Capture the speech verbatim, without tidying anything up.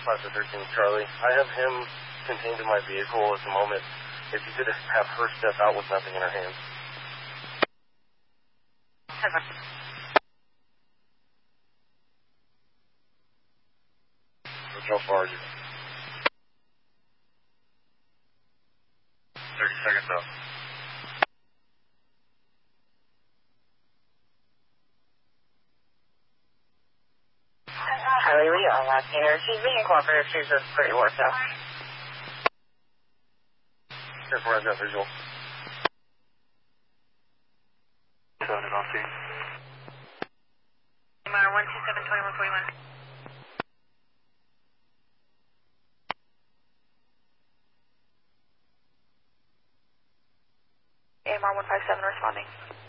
five to thirteen Charlie. I have him contained in my vehicle at the moment. If you could have her step out with nothing in her hands. Seven. How far are you? thirty seconds out. Charlie, we are last here. She's being cooperative. She's just pretty worked up. Careful, I've got visual. Seven is on scene. Matter one two seven twenty-one forty-one. A M R one five seven responding.